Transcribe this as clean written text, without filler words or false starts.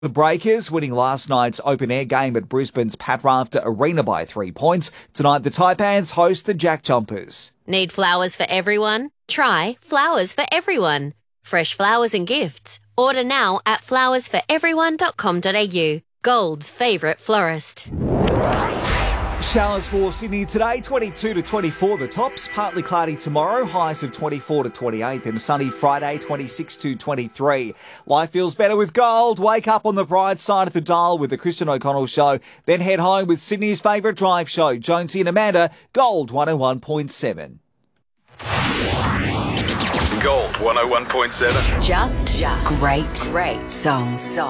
The Breakers winning last night's open-air game at Brisbane's Pat Rafter Arena by 3 points. Tonight, the Taipans host the Jack Jumpers. Need flowers for everyone? Try Flowers for Everyone. Fresh flowers and gifts. Order now at flowersforeveryone.com.au. Gold's favourite florist. Showers for Sydney today, 22 to 24 the tops. Partly cloudy tomorrow, highs of 24 to 28. Then sunny Friday, 26 to 23. Life feels better with Gold. Wake up on the bright side of the dial with the Christian O'Connell Show. Then head home with Sydney's favourite drive show, Jonesy and Amanda, Gold 101.7. Gold 101.7. Just great songs.